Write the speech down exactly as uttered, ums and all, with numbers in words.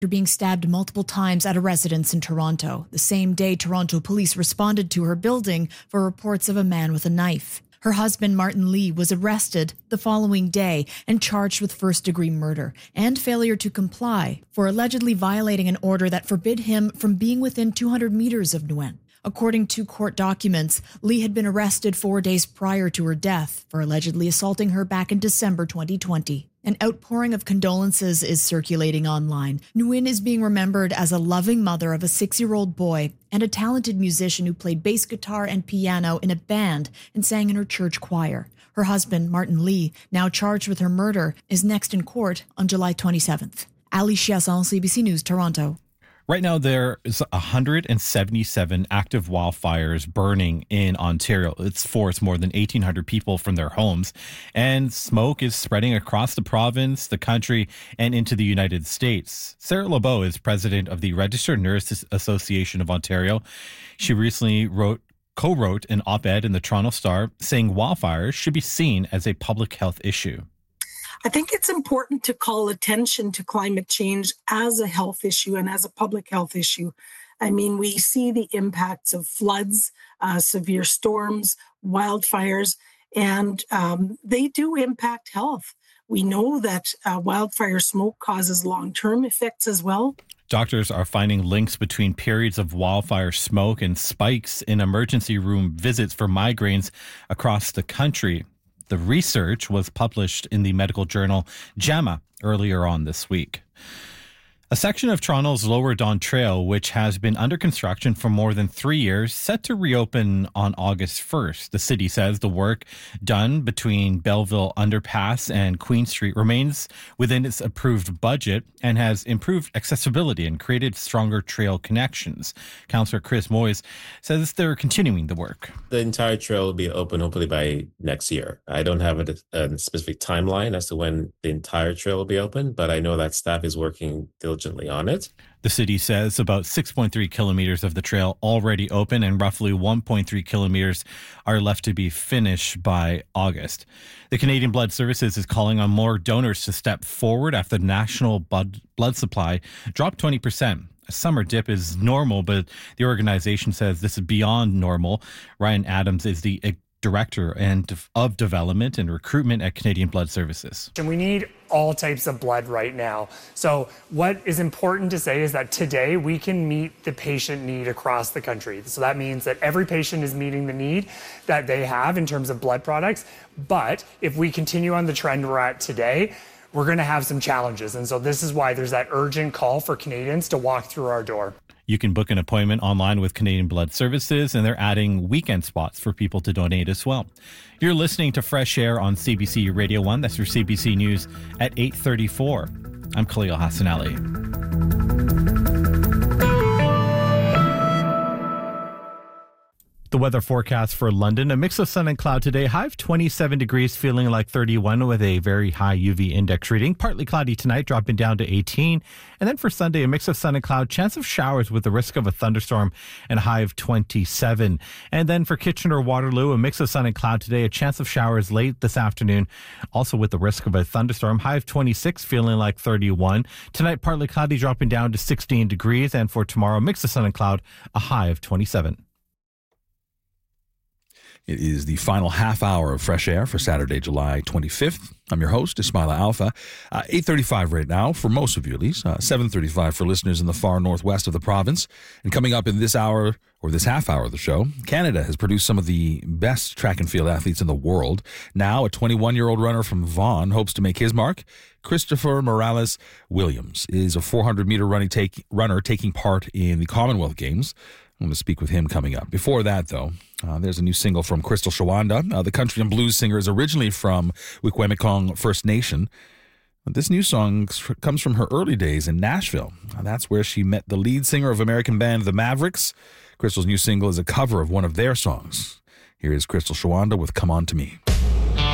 After being stabbed multiple times at a residence in Toronto, the same day Toronto police responded to her building for reports of a man with a knife. Her husband, Martin Lee, was arrested the following day and charged with first-degree murder and failure to comply for allegedly violating an order that forbid him from being within two hundred meters of Nguyen. According to court documents, Lee had been arrested four days prior to her death for allegedly assaulting her back in December twenty twenty. An outpouring of condolences is circulating online. Nguyen is being remembered as a loving mother of a six-year-old boy and a talented musician who played bass guitar and piano in a band and sang in her church choir. Her husband, Martin Lee, now charged with her murder, is next in court on July twenty-seventh. Ali Chiasson, C B C News, Toronto. Right now, there is one hundred seventy-seven active wildfires burning in Ontario. It's forced more than eighteen hundred people from their homes, and smoke is spreading across the province, the country, and into the United States. Sarah Lebeau is president of the Registered Nurses Association of Ontario. She recently wrote co-wrote an op-ed in the Toronto Star saying wildfires should be seen as a public health issue. I think it's important to call attention to climate change as a health issue and as a public health issue. I mean, we see the impacts of floods, uh, severe storms, wildfires, and um, they do impact health. We know that uh, wildfire smoke causes long-term effects as well. Doctors are finding links between periods of wildfire smoke and spikes in emergency room visits for migraines across the country. The research was published in the medical journal JAMA earlier on this week. A section of Toronto's Lower Don Trail, which has been under construction for more than three years, set to reopen on August first. The city says the work done between Belleville Underpass and Queen Street remains within its approved budget and has improved accessibility and created stronger trail connections. Councillor Chris Moyes says they're continuing the work. The entire trail will be open hopefully by next year. I don't have a, a specific timeline as to when the entire trail will be open, but I know that staff is working diligently on it. The city says about six point three kilometers of the trail already open and roughly one point three kilometers are left to be finished by August. The Canadian Blood Services is calling on more donors to step forward after the national blood, blood supply dropped twenty percent. A summer dip is normal, but the organization says this is beyond normal. Ryan Adams is the Director and of Development and Recruitment at Canadian Blood Services. And we need all types of blood right now. So what is important to say is that today we can meet the patient need across the country. So that means that every patient is meeting the need that they have in terms of blood products. But if we continue on the trend we're at today, we're going to have some challenges. And so this is why there's that urgent call for Canadians to walk through our door. You can book an appointment online with Canadian Blood Services, and they're adding weekend spots for people to donate as well. You're listening to Fresh Air on C B C Radio one. That's your C B C News at eight thirty-four. I'm Khalil Hassan Ali. The weather forecast for London, a mix of sun and cloud today. High of twenty-seven degrees, feeling like thirty-one with a very high U V index reading. Partly cloudy tonight, dropping down to eighteen. And then for Sunday, a mix of sun and cloud, chance of showers with the risk of a thunderstorm and a high of twenty-seven. And then for Kitchener-Waterloo, a mix of sun and cloud today, a chance of showers late this afternoon, also with the risk of a thunderstorm. High of twenty-six, feeling like thirty-one. Tonight, partly cloudy, dropping down to sixteen degrees. And for tomorrow, a mix of sun and cloud, a high of twenty-seven. It is the final half hour of Fresh Air for Saturday, July twenty-fifth. I'm your host, Ismaila Alfa. Uh, eight thirty-five right now, for most of you at least. Uh, seven thirty-five for listeners in the far northwest of the province. And coming up in this hour, or this half hour of the show, Canada has produced some of the best track and field athletes in the world. Now, a twenty-one-year-old runner from Vaughan hopes to make his mark. Christopher Morales Williams is a four hundred meter running take, runner taking part in the Commonwealth Games. I'm going to speak with him coming up. Before that, though, uh, there's a new single from Crystal Shawanda. Uh, the country and blues singer is originally from Wikwemikong First Nation. This new song comes from her early days in Nashville. Uh, that's where she met the lead singer of American band The Mavericks. Crystal's new single is a cover of one of their songs. Here is Crystal Shawanda with Come On To Me.